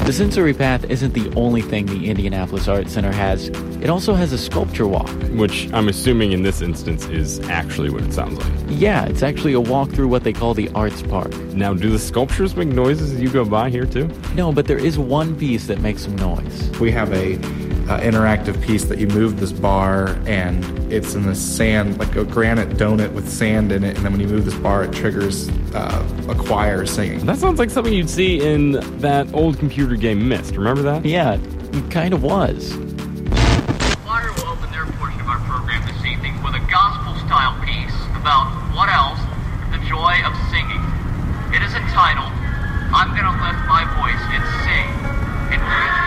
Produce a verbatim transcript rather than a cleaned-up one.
The sensory path isn't the only thing the Indianapolis Art Center has. It also has a sculpture walk. Which I'm assuming in this instance is actually what it sounds like. Yeah, it's actually a walk through what they call the Arts Park. Now, do the sculptures make noises as you go by here too? No, but there is one piece that makes some noise. We have a uh, interactive piece that you move this bar, and it's in the sand, like a granite donut with sand in it, and then when you move this bar, it triggers uh, a choir singing. That sounds like something you'd see in that old computer game Myst. Remember that? Yeah, it kind of was.